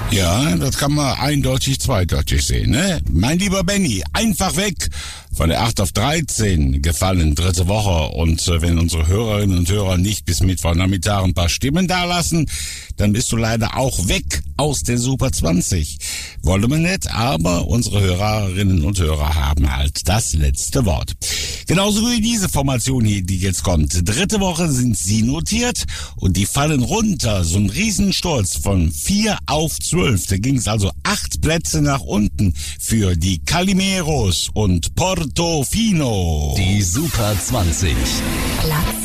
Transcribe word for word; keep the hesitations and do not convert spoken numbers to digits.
Ja, das kann man eindeutig zweideutig sehen, ne? Mein lieber Benny, einfach weg. Von der acht auf dreizehn gefallen, dritte Woche. Und äh, wenn unsere Hörerinnen und Hörer nicht bis Mittwochnachmittag ein paar Stimmen dalassen, dann bist du leider auch weg aus der Super zwanzig. Wollen wir nicht, aber unsere Hörerinnen und Hörer haben halt das letzte Wort. Genauso wie diese Formation hier, die jetzt kommt. Dritte Woche sind sie notiert und die fallen runter. So ein Riesensturz von vier auf zwölf. Da ging es also acht Plätze nach unten für die Calimeros und Portofino. Die Super zwanzig. Platz